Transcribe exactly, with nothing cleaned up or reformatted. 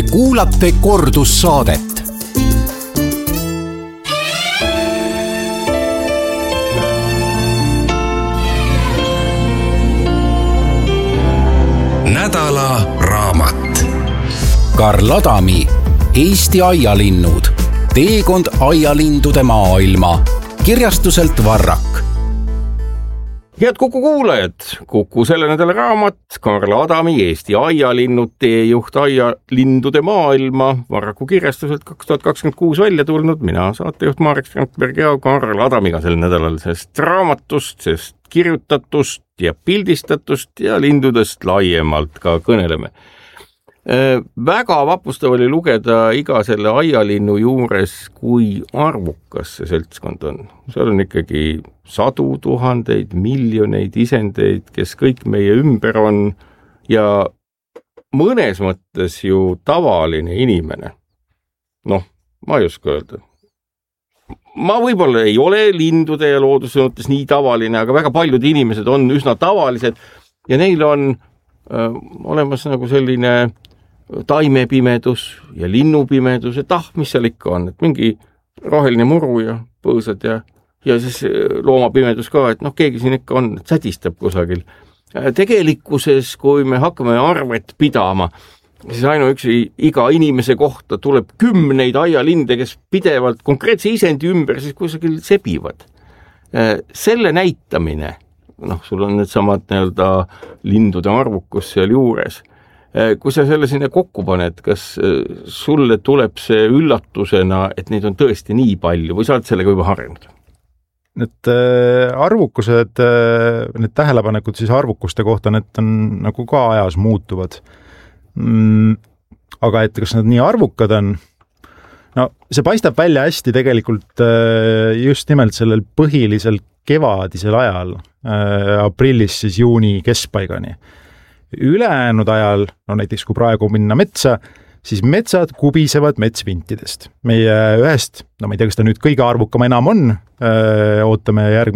Te kuulate kordussaadet. Nädala raamat. Karl Adami Eesti aialinnud. Teekond aialindude maailma. Kirjastuselt Varrak. Head Kuku kuulajad, Kuku selle nädala raamat, Karl Adami Eesti aialinnud, teejuht aialindude maailma, Varraku kirjastuselt kaks tuhat kakskümmend kuus välja tulnud, mina saatejuht Marek Strandberg ja Karl Adamiga sel nädalal sest raamatust, sest kirjutatust ja pildistatust ja lindudest laiemalt ka kõneleme. Väga vapustav oli lugeda iga selle aialinnu juures, kui arvukas see seltskond on. Seal on ikkagi sadu tuhandeid, miljoneid isendeid, kes kõik meie ümber on ja mõnes mõttes ju tavaline inimene. Noh, ma ei oska öelda. Ma võib-olla ei ole lindude ja looduse mõttes nii tavaline, aga väga paljud inimesed on üsna tavalised ja neil on öö, olemas nagu selline taimepimedus ja linnupimedus, et ah, mis seal ikka on, et mingi roheline muru ja põõsad ja, ja siis loomapimedus ka, et noh, keegi siin ikka on, et sädistab kusagil. Tegelikkuses, kui me hakkame arvet pidama, siis ainuüksi iga inimese kohta tuleb kümneid aialinde, kes pidevalt konkreetse isendi ümber siis kusagil sebivad. Selle näitamine, noh, sul on need samad nii-öelda lindude arvukus seal juures. Kui sa selle sinna kokku paned, kas sulle tuleb see üllatusena, et neid on tõesti nii palju või sa oled sellega juba harjunud? Need arvukused, need tähelepanekud siis arvukuste kohta, need on nagu ka ajas muutuvad. Mm, aga et kas nad nii arvukad on? No, see paistab välja hästi tegelikult just nimelt sellel põhilisel kevadisel ajal, aprillis siis juuni keskpaigani. Ülejäänud ajal, no näiteks kui praegu minna metsa, siis metsad kubisevad metsvintidest. Meie ühest, no ma ei tea, kas ta nüüd kõige arvukam enam on, ootame järgmine